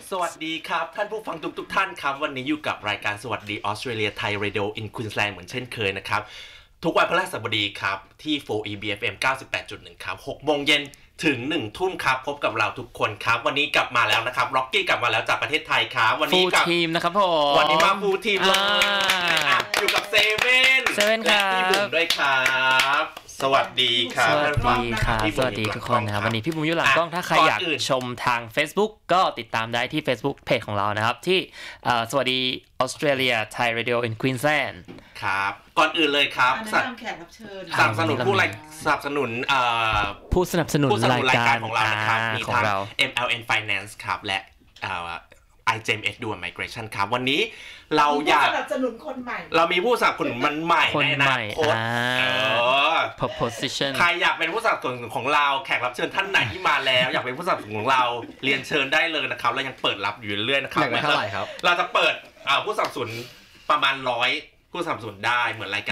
สวัสดีครับท่านผู้ฟังทุกท่านครับวันนี้อยู่กับรายการสวัสดีออสเตรเลียไทยเรดิโออินควีนส์แลนด์เหมือนเช่นเคยนะครับทุกวันพฤหัสบดีครับที่ 4EBFM 98.1 ครับ 6 โมงเย็นถึง 1 ทุ่มครับพบกับเราทุกคนครับวันนี้กลับมาแล้วนะครับร็อกกี้กลับมาแล้วจากประเทศไทยครับวันนี้กับทีมนะครับผมวันนี้มาฟูลทีมเลยอยู่กับเซเว่นและพี่บุ๋มด้วยครับสวัสดีครับสวัสดีครับสวัสดีทุกคนนะครับวันนี้พี่บุ๋มอยู่หลังกล้องถ้าใครอยากชมทาง Facebook ก็ติดตามได้ที่ Facebook เพจของเรานะครับที่สวัสดีออสเตรเลียไทยเรดิโออินควีนส์แลนด์ครับก่อนอื่นเลยครับแนะนำแขกรับเชิญสนับสนุนสนับสนุนผู้สนับสนุนรายการของเรานะครับมีทั้ง MLN Finance ครับและiGEMS Dual Migration ครับวันนี้เราอยากสนับสนุนคนใหม่เรามีผู้สนับสนุนมันใหม่ในอนาคต proposition ใครอยากเป็นผู้สนับสนุนของเราแขกรับเชิญท่านไหนที่มาแล้วอยากเป็นผู้สนับสนุนของเราเรียนเชิญได้เลยนะครับเรายังเปิดรับอยู่เรื่อยๆนะครับเท่าไหร่ครับเราจะเปิดผู้สนับสนุนประมาณ100ผู้สนับสนุนได้เหมือนรายการ